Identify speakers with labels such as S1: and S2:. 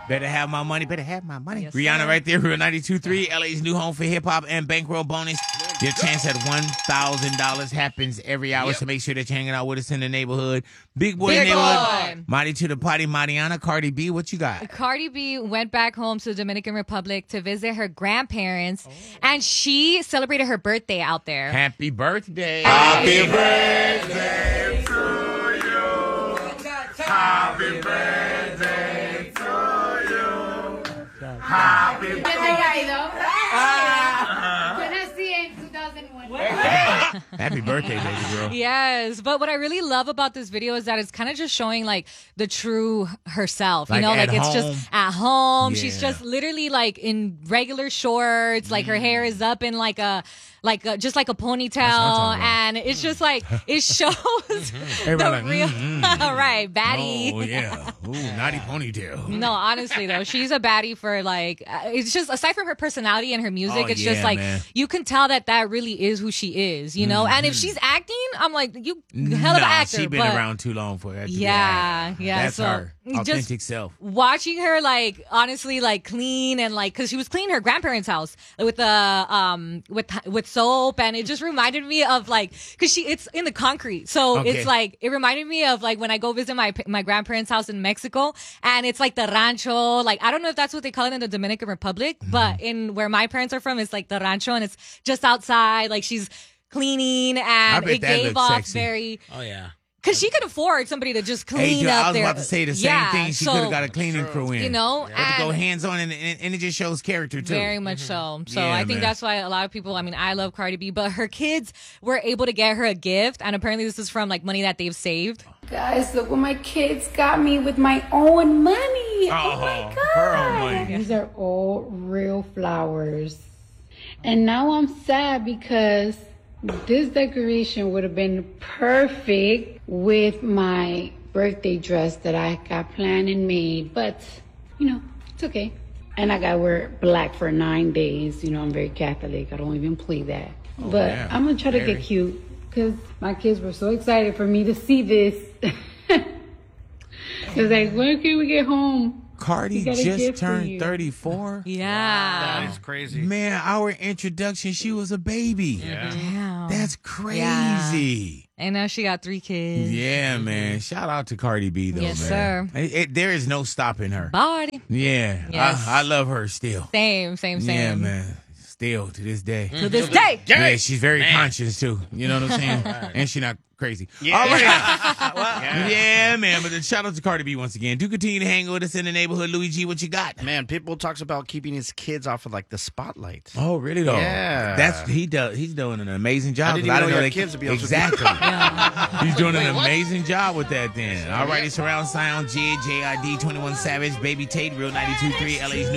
S1: Better have my money. Better have my money.
S2: Yes,
S1: Rihanna
S2: sir.
S1: right there. Real 92.3. LA's new home for hip hop and bankroll bonus. Your chance at $1,000 happens every hour. So make sure that you're hanging out with us in the neighborhood. Big boy
S2: Big
S1: neighborhood.
S2: boy.
S1: Mighty to the party. Mariana, Cardi B, what you got?
S2: Cardi B went back home to the Dominican Republic to visit her grandparents, and she celebrated her birthday out there.
S1: Happy birthday.
S3: Happy birthday to you. Happy birthday to you. Happy birthday.
S1: Happy birthday, baby girl.
S2: Yes, but what I really love about this video is that it's kind of just showing like the true herself.
S1: Like,
S2: you know,
S1: at
S2: like it's
S1: home.
S2: just at home. She's
S1: Yeah.
S2: just literally like in regular shorts. Like her hair is up in like a just like a ponytail,
S1: talking about.
S2: and it's just like it shows
S1: Everybody
S2: the
S1: like,
S2: real right baddie.
S1: Oh, yeah. Ooh, naughty ponytail.
S2: No, honestly though, she's a baddie for like it's just aside from her personality and her music,
S1: Oh,
S2: it's
S1: yeah,
S2: just like
S1: man.
S2: you can tell that really is who she is, you know. And if she's acting, I'm like you hell of an actor.
S1: She been
S2: but
S1: around too long for that. To be
S2: yeah,
S1: acting.
S2: yeah.
S1: That's
S2: so
S1: her
S2: just
S1: authentic self.
S2: watching her like honestly like clean and like because she was cleaning her grandparents' house with with soap, and it just reminded me of like because it's in the concrete, so
S1: Okay.
S2: it's like it reminded me of like when I go visit my grandparents' house in Mexico, and it's like the rancho. Like I don't know if that's what they call it in the Dominican Republic, but in where my parents are from, it's like the rancho, and it's just outside. Like she's cleaning, and
S1: bet
S2: it
S1: that
S2: gave
S1: looks
S2: off
S1: sexy.
S2: very.
S4: Oh, yeah.
S2: Because she could afford somebody to just clean
S1: Hey, dude,
S2: up
S1: I was
S2: there.
S1: about to say the same
S2: Yeah,
S1: thing. She
S2: so-
S1: could have got a cleaning crew in.
S2: You know,
S1: But to go
S2: and-
S1: hands on, and it just shows character too.
S2: Very much so. So
S1: Yeah,
S2: I think
S1: man.
S2: that's why a lot of people, I mean, I love Cardi B, but her kids were able to get her a gift. And apparently this is from like money that they've saved.
S5: Guys, look what my kids got me with my own money. Oh, my God.
S1: her own money.
S5: These are all real flowers. And now I'm sad because this decoration would have been perfect with my birthday dress that I got planned and made. But, you know, it's okay. And I got to wear black for 9 days. You know, I'm very Catholic. I don't even play that. But
S1: yeah.
S5: I'm going to try to
S1: Very.
S5: get cute because my kids were so excited for me to see this. It was like, when can we get home?
S1: Cardi
S5: We got a
S1: just
S5: gift for
S1: turned
S5: you.
S1: 34.
S2: Yeah.
S4: That is crazy.
S1: Man, our introduction, she was a baby.
S2: Damn.
S1: That's crazy.
S2: And now she got 3 kids.
S1: Yeah, man. Shout out to Cardi B, though,
S2: Yes,
S1: man.
S2: sir.
S1: There is no stopping her.
S2: Body.
S1: Yeah.
S2: Yes.
S1: I love her still.
S2: Same.
S1: Yeah, man. Still to this day.
S2: To this day.
S1: Yeah, she's very conscious, too. You know what I'm saying? And she's not crazy. Yeah. All right. Yeah, man. But shout out to Cardi B once again. Do continue to hang with us in the neighborhood. Louis G, what you got?
S4: Man, Pitbull talks about keeping his kids off of like the spotlight.
S1: Oh, really though?
S4: Yeah.
S1: He's doing an amazing job.
S4: I didn't
S1: 'cause
S4: even know you
S1: they
S4: had kids to be able to-
S1: exactly. He's doing an amazing job with that. Then, all right, it's Surround Sound, JID 21 Savage, Baby Tate, Real 92.3, LA's